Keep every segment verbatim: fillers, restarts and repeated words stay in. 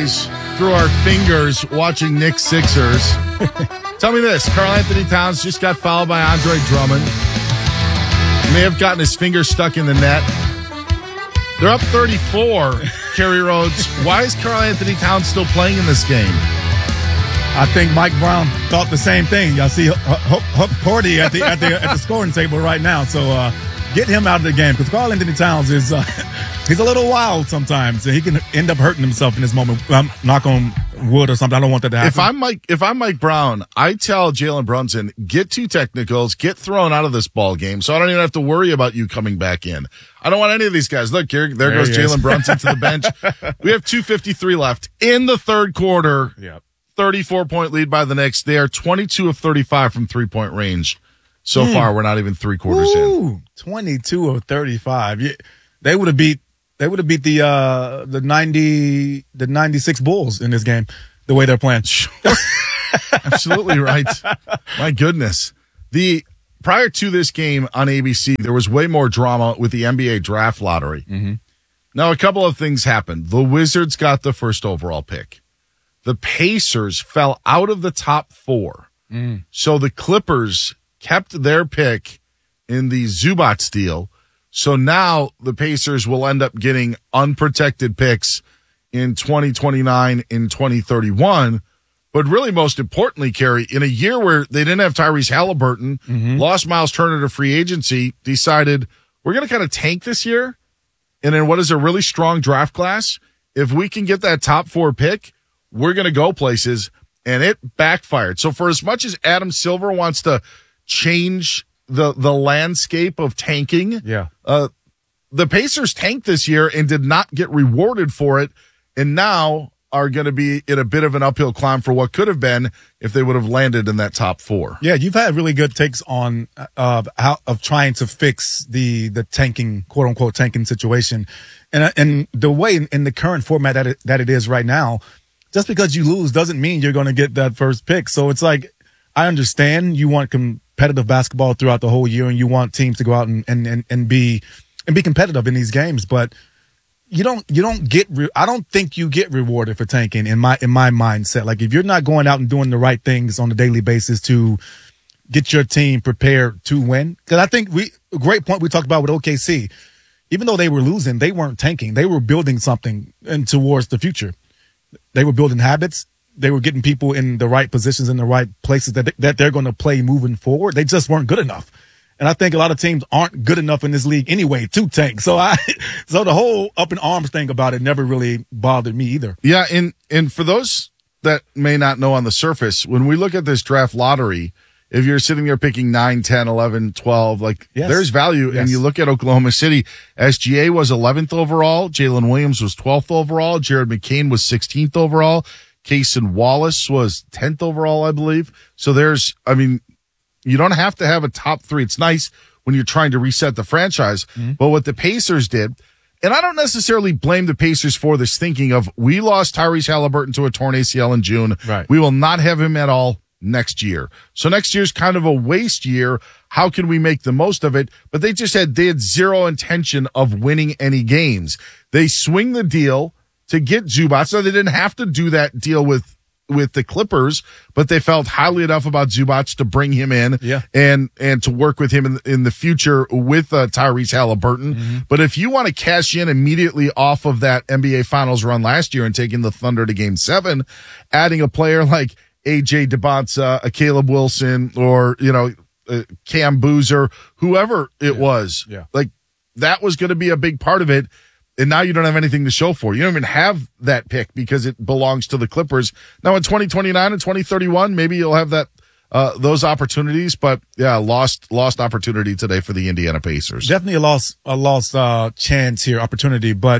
days through our fingers watching Knicks Sixers. Tell me this, Karl Anthony Towns just got fouled by Andre Drummond. May have gotten his finger stuck in the net. They're up thirty-four, Kerry Rhodes. Why is Karl Anthony Towns still playing in this game? I think Mike Brown thought the same thing. I see Huck Cordy at the at the at the scoring table right now. So uh, get him out of the game because Karl Anthony Towns is uh, he's a little wild sometimes. He can end up hurting himself in this moment. Um, knock on wood or something. I don't want that to happen. If I'm Mike, if I'm Mike Brown, I tell Jalen Brunson, get two technicals, get thrown out of this ball game, so I don't even have to worry about you coming back in. I don't want any of these guys. Look, here, there, there goes Jalen Brunson to the bench. We have two fifty-three left in the third quarter. Yep. thirty-four point lead by the Knicks. They are twenty-two of thirty-five from three-point range. So mm. far, we're not even three quarters Ooh, in. twenty-two of thirty-five. Yeah, they would have beat. They would have beat the uh, the ninety the ninety-six Bulls in this game. The way they're playing. Absolutely right. My goodness. The prior to this game on A B C, there was way more drama with the N B A draft lottery. Mm-hmm. Now, a couple of things happened. The Wizards got the first overall pick. The Pacers fell out of the top four. Mm. So the Clippers kept their pick in the Zubac deal. So now the Pacers will end up getting unprotected picks in twenty twenty-nine, in twenty thirty-one. But really, most importantly, Kerry, in a year where they didn't have Tyrese Halliburton, mm-hmm. lost Miles Turner to free agency, decided we're going to kind of tank this year. And in what is a really strong draft class, if we can get that top four pick, we're going to go places, and it backfired. So for as much as Adam Silver wants to change the the landscape of tanking, yeah, uh, the Pacers tanked this year and did not get rewarded for it, and now are going to be in a bit of an uphill climb for what could have been if they would have landed in that top four. Yeah, you've had really good takes on uh, how of trying to fix the the tanking, quote unquote, tanking situation, and and the way in, in the current format that it, that it is right now. Just because you lose doesn't mean you're going to get that first pick. So it's like, I understand you want competitive basketball throughout the whole year and you want teams to go out and, and, and, and be, and be competitive in these games, but you don't, you don't get, re- I don't think you get rewarded for tanking in my, in my mindset. Like if you're not going out and doing the right things on a daily basis to get your team prepared to win. Cause I think we, a great point we talked about with O K C, even though they were losing, they weren't tanking. They were building something and towards the future. They were building habits. They were getting people in the right positions, in the right places that, they, that they're going to play moving forward. They just weren't good enough. And I think a lot of teams aren't good enough in this league anyway to tank. So I, so the whole up in arms thing about it never really bothered me either. Yeah. And, and for those that may not know on the surface, when we look at this draft lottery, if you're sitting there picking nine, ten, eleven, twelve, like yes. there's value. Yes. And you look at Oklahoma City, S G A was eleventh overall. Jalen Williams was twelfth overall. Jared McCain was sixteenth overall. Cason Wallace was tenth overall, I believe. So there's, I mean, you don't have to have a top three. It's nice when you're trying to reset the franchise. Mm-hmm. But what the Pacers did, and I don't necessarily blame the Pacers for this thinking of, we lost Tyrese Halliburton to a torn A C L in June. Right. We will not have him at all next year. So next year's kind of a waste year. How can we make the most of it? But they just had, they had zero intention of winning any games. They swing the deal to get Zubac. So they didn't have to do that deal with, with the Clippers, but they felt highly enough about Zubac to bring him in yeah. and, and to work with him in, in the future with uh, Tyrese Halliburton. Mm-hmm. But if you want to cash in immediately off of that N B A Finals run last year and taking the Thunder to game seven, adding a player like A J DeBonsa, a Caleb Wilson, or, you know, uh, Cam Boozer, whoever it yeah. was. Yeah. Like, that was going to be a big part of it. And now you don't have anything to show for. You don't even have that pick because it belongs to the Clippers. Now in twenty twenty-nine and twenty thirty-one, maybe you'll have that, uh, those opportunities. But yeah, lost, lost opportunity today for the Indiana Pacers. Definitely a lost, a lost, uh, chance here, opportunity. But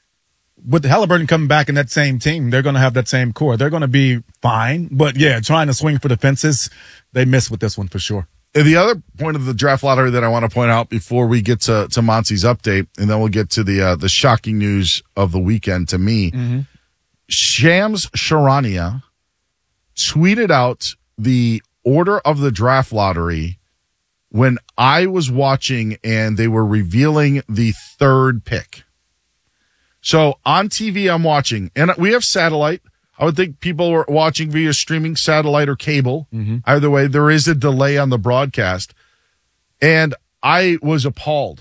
with Halliburton coming back in that same team, they're going to have that same core. They're going to be fine. But yeah, trying to swing for the fences, they miss with this one for sure. And the other point of the draft lottery that I want to point out before we get to, to Monty's update, and then we'll get to the, uh, the shocking news of the weekend to me. Mm-hmm. Shams Charania tweeted out the order of the draft lottery when I was watching and they were revealing the third pick. So on T V, I'm watching, and we have satellite. I would think people are watching via streaming satellite or cable. Mm-hmm. Either way, there is a delay on the broadcast. And I was appalled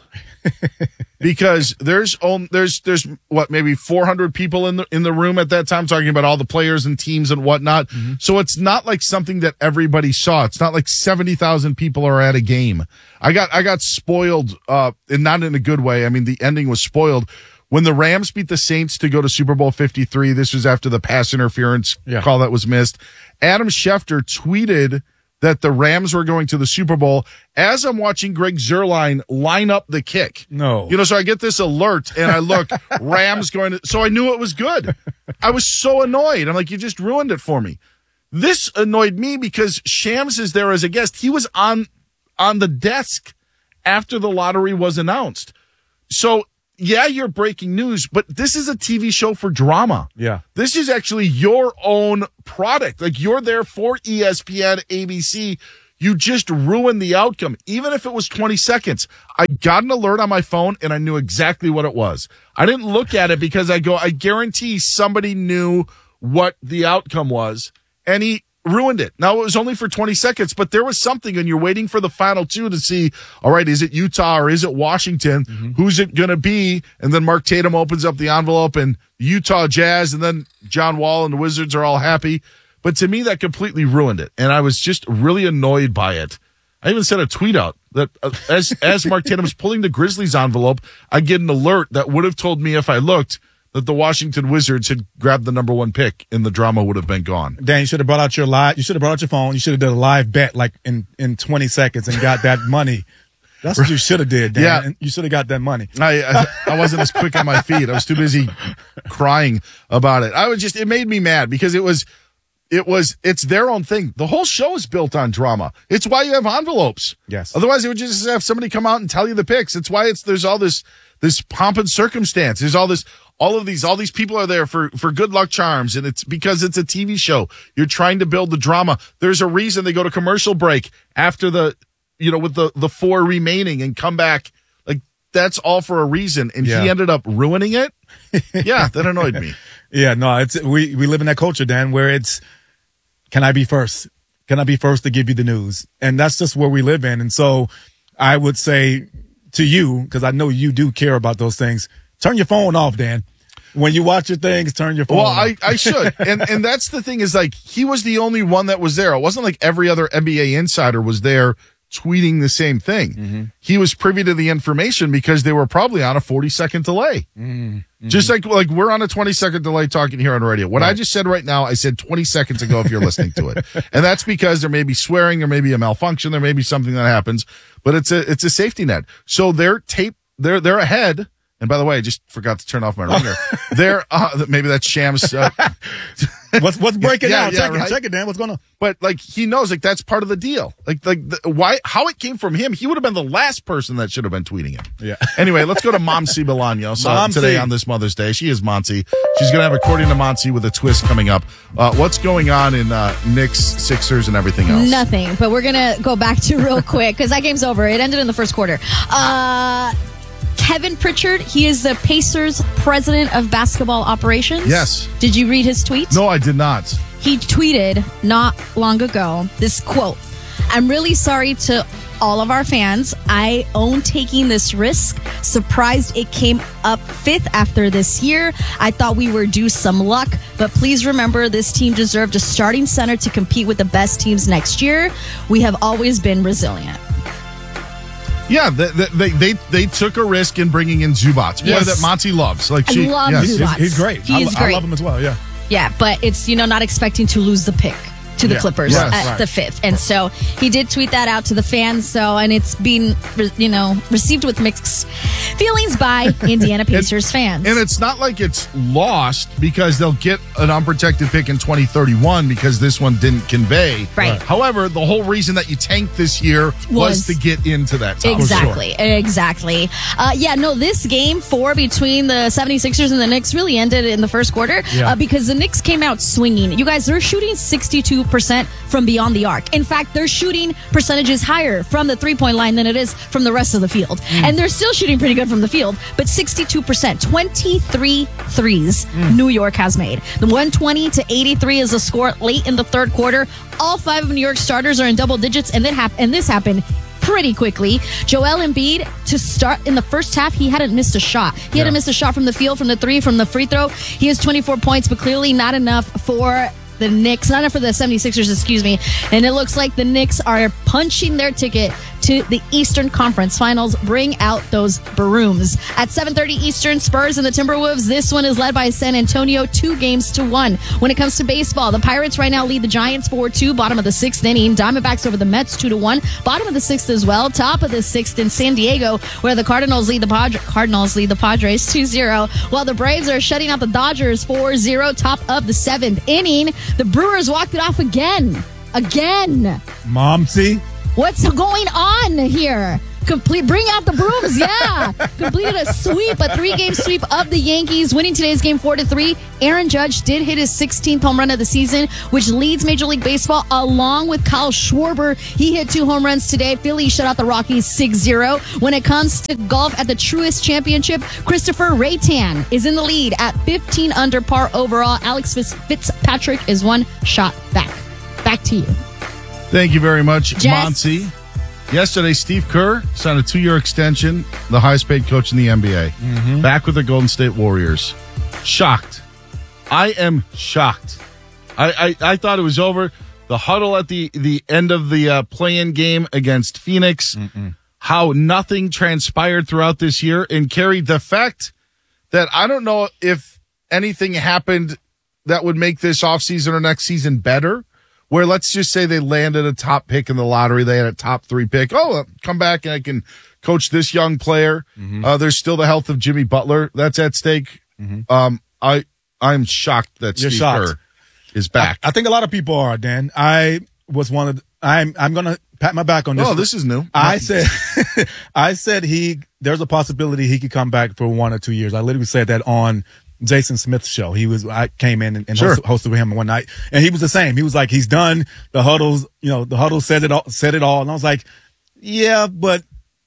because there's on, there's there's what maybe four hundred people in the in the room at that time talking about all the players and teams and whatnot. Mm-hmm. So it's not like something that everybody saw. It's not like seventy thousand people are at a game. I got I got spoiled, uh, and not in a good way. I mean, the ending was spoiled. When the Rams beat the Saints to go to Super Bowl fifty-three, this was after the pass interference yeah. call that was missed. Adam Schefter tweeted that the Rams were going to the Super Bowl as I'm watching Greg Zuerlein line up the kick. No. You know, so I get this alert and I look, Rams going to, so I knew it was good. I was so annoyed. I'm like, you just ruined it for me. This annoyed me because Shams is there as a guest. He was on, on the desk after the lottery was announced. So, yeah, you're breaking news, but this is a T V show for drama. Yeah. This is actually your own product. Like, you're there for E S P N, A B C. You just ruined the outcome. Even if it was twenty seconds, I got an alert on my phone and I knew exactly what it was. I didn't look at it because I go, I guarantee somebody knew what the outcome was, and he ruined it. Now, it was only for twenty seconds, but there was something, and you're waiting for the final two to see, all right, is it Utah or is it Washington? Mm-hmm. Who's it going to be? And then Mark Tatum opens up the envelope, and Utah Jazz, and then John Wall and the Wizards are all happy. But to me, that completely ruined it, and I was just really annoyed by it. I even sent a tweet out that uh, as as Mark Tatum's pulling the Grizzlies envelope, I get an alert that would have told me if I looked that the Washington Wizards had grabbed the number one pick and the drama would have been gone. Dan, you should have brought out your live. You should have brought out your phone. You should have done a live bet like in, in twenty seconds and got that money. That's what you should have did, Dan. Yeah. You should have got that money. I, I I wasn't as quick on my feet. I was too busy crying about it. I was just, it made me mad because it was, it was, it's their own thing. The whole show is built on drama. It's why you have envelopes. Yes. Otherwise, it would just have somebody come out and tell you the picks. It's why it's, there's all this, this pomp and circumstance. There's all this, all of these, all these people are there for, for good luck charms. And it's because it's a T V show. You're trying to build the drama. There's a reason they go to commercial break after the, you know, with the, the four remaining and come back. Like, that's all for a reason. And yeah. he ended up ruining it. Yeah, that annoyed me. Yeah, no, it's, we, we live in that culture, Dan, where it's, can I be first? Can I be first to give you the news? And that's just where we live in. And so I would say to you, because I know you do care about those things, turn your phone off, Dan. When you watch your things, turn your phone well, off. Well, I, I should. And and that's the thing is, like, he was the only one that was there. It wasn't like every other N B A insider was there tweeting the same thing. Mm-hmm. He was privy to the information because they were probably on a forty-second delay. Mm-hmm. Just like like we're on a twenty-second delay talking here on radio. What right. I just said right now, I said twenty seconds ago if you're listening to it. And that's because there may be swearing, there may be a malfunction, there may be something that happens, but it's a it's a safety net. So they're tape, they're they're ahead. And by the way, I just forgot to turn off my ringer. They're uh, maybe that's Shams. Uh, what's what's breaking yeah, out? Yeah, check right? it, check it, Dan. What's going on? But like he knows, like that's part of the deal. Like like the, why how it came from him? He would have been the last person that should have been tweeting him. Yeah. Anyway, let's go to Momsy Bolaños so Momsy. today on this Mother's Day. She is Monty. She's gonna have According to Monty with a twist coming up. Uh, what's going on in uh, Knicks, Sixers, and everything else? Nothing. But we're gonna go back to real quick because that game's over. It ended in the first quarter. Uh. Kevin Pritchard, he is the Pacers president of basketball operations. Yes. Did you read his tweet? No, I did not. He tweeted not long ago this quote, "I'm really sorry to all of our fans. I own taking this risk. Surprised it came up fifth after this year. I thought we were due some luck, but please remember this team deserved a starting center to compete with the best teams next year. We have always been resilient." Yeah, they, they they they took a risk in bringing in Zubats, boy yes. that Monty loves. Like I she, love yes. He's, he's great. He I, is great. I love him as well. Yeah. Yeah, but it's, you know, not expecting to lose the pick to the yeah. Clippers yes. at right. the fifth. And so he did tweet that out to the fans. So, and it's been, you know, received with mixed feelings by Indiana Pacers and, fans. And it's not like it's lost because they'll get an unprotected pick in twenty thirty-one because this one didn't convey. Right. However, the whole reason that you tanked this year was, was to get into that top. Exactly. Sure. Exactly. Uh, yeah, no, this game four between the seventy-sixers and the Knicks really ended in the first quarter yeah. uh, because the Knicks came out swinging. You guys, they're shooting sixty-two percent from beyond the arc. In fact, their shooting percentage is higher from the three-point line than it is from the rest of the field. Mm. And they're still shooting pretty good from the field, but sixty-two percent, twenty-three threes mm. New York has made. The one twenty to eighty-three is the score late in the third quarter. All five of New York starters are in double digits, and, then hap- and this happened pretty quickly. Joel Embiid, to start in the first half, he hadn't missed a shot. He yeah. hadn't missed a shot from the field, from the three, from the free throw. He has twenty-four points, but clearly not enough for the Knicks, not enough for the seventy-sixers, excuse me. And it looks like the Knicks are punching their ticket to the Eastern Conference Finals. Bring out those brooms. At seven thirty Eastern, Spurs and the Timberwolves. This one is led by San Antonio, two games to one. When it comes to baseball, the Pirates right now lead the Giants four two, bottom of the sixth inning. Diamondbacks over the Mets two to one, bottom of the sixth as well. Top of the sixth in San Diego, where the Cardinals lead the Padres, Cardinals lead the Padres two zero, while the Braves are shutting out the Dodgers four zero, top of the seventh inning. The Brewers walked it off again. Again. Momsy. What's going on here? Complete, bring out the brooms, yeah. Completed a sweep, a three-game sweep of the Yankees, winning today's game four to three. Aaron Judge did hit his sixteenth home run of the season, which leads Major League Baseball along with Kyle Schwarber. He hit two home runs today. Philly shut out the Rockies six zero. When it comes to golf at the Truist Championship, Christopher Raytan is in the lead at fifteen under par overall. Alex Fitzpatrick is one shot back. Back to you. Thank you very much, Jess. Monty. Yesterday, Steve Kerr signed a two-year extension, the highest-paid coach in the N B A. Mm-hmm. Back with the Golden State Warriors. Shocked. I am shocked. I, I, I thought it was over. The huddle at the, the end of the uh, play-in game against Phoenix, Mm-mm. how nothing transpired throughout this year, and carried the fact that I don't know if anything happened that would make this offseason or next season better. Where let's just say they landed a top pick in the lottery. They had a top three pick. Oh, come back and I can coach this young player. Mm-hmm. Uh, there's still the health of Jimmy Butler. That's at stake. Mm-hmm. Um, I, I'm shocked that You're Steve shocked. Kerr is back. I, I think a lot of people are, Dan. I was one of the, I'm, I'm going to pat my back on this. Oh, this is new. I said, I said he, there's a possibility he could come back for one or two years. I literally said that on Jason Smith's show. He was, I came in and, and sure. hosted, hosted with him one night, and he was the same. He was like, he's done. The huddles, you know, the huddle said it all, said it all. And I was like, yeah, but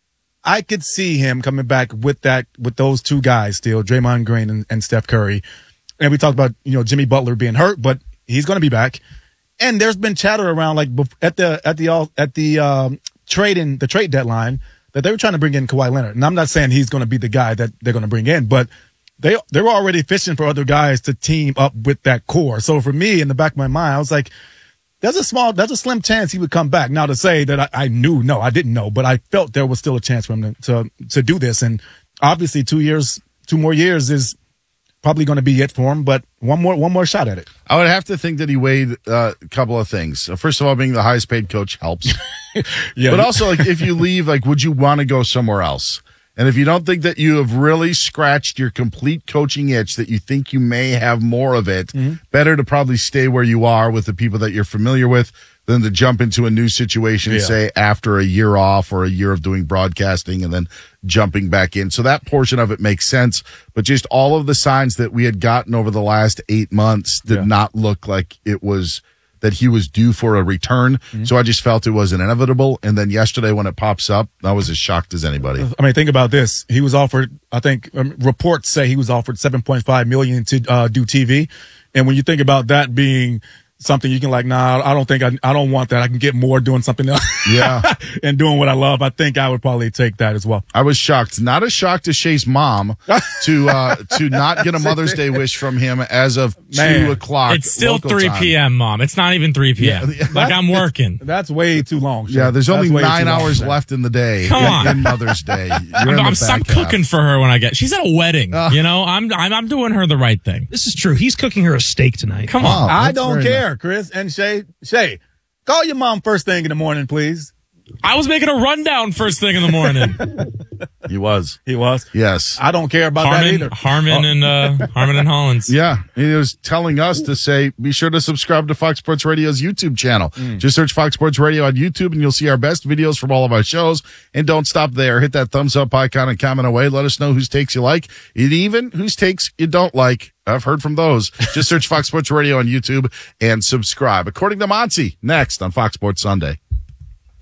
I could see him coming back with that, with those two guys still, Draymond Green and, and Steph Curry. And we talked about, you know, Jimmy Butler being hurt, but he's going to be back. And there's been chatter around, like at the, at the, at the, um, trading, the trade deadline, that they were trying to bring in Kawhi Leonard. And I'm not saying he's going to be the guy that they're going to bring in, but They they were already fishing for other guys to team up with that core. So for me, in the back of my mind, I was like, there's a small, there's a slim chance he would come back. Now to say that I, I knew, no, I didn't know, but I felt there was still a chance for him to, to, to do this. And obviously two years, two more years is probably going to be it for him, but one more, one more shot at it. I would have to think that he weighed uh, a couple of things. First of all, being the highest paid coach helps. yeah, but also, like, if you leave, like, would you want to go somewhere else? And if you don't think that you have really scratched your complete coaching itch, that you think you may have more of it, mm-hmm. better to probably stay where you are with the people that you're familiar with than to jump into a new situation, yeah. say, after a year off or a year of doing broadcasting and then jumping back in. So that portion of it makes sense. But just all of the signs that we had gotten over the last eight months did yeah. not look like it was that he was due for a return. Mm-hmm. So I just felt it was inevitable. And then yesterday when it pops up, I was as shocked as anybody. I mean, think about this. He was offered, I think um, reports say he was offered seven point five million dollars to uh, do T V. And when you think about that being something you can like, nah, I don't think I, I don't want that. I can get more doing something else. Yeah. and doing what I love. I think I would probably take that as well. I was shocked. Not as shocked as Shay's mom to, uh, to not get a Mother's Day wish from him as of Man. two o'clock. It's still three p.m., Mom. It's not even three p.m. Yeah. Like I'm working. That's way too long. Shay. Yeah. There's That's only nine hours long, left in the day. Come on. In Mother's Day. You're I'm, in I'm, the I'm cooking for her when I get, she's at a wedding. Uh, you know, I'm, I'm, I'm doing her the right thing. This is true. He's cooking her a steak tonight. Come on. Oh, I don't care, nice. Chris and Shay. Shay, call your mom first thing in the morning, please. I was making a rundown first thing in the morning. He was. He was. Yes. I don't care about Harmon, that either. Harmon and uh, Harmon and Hollins. Yeah. He was telling us to say, be sure to subscribe to Fox Sports Radio's YouTube channel. Mm. Just search Fox Sports Radio on YouTube and you'll see our best videos from all of our shows. And don't stop there. Hit that thumbs up icon and comment away. Let us know whose takes you like and even whose takes you don't like. I've heard from those. Just search Fox Sports Radio on YouTube and subscribe. According to Monty, next on Fox Sports Sunday.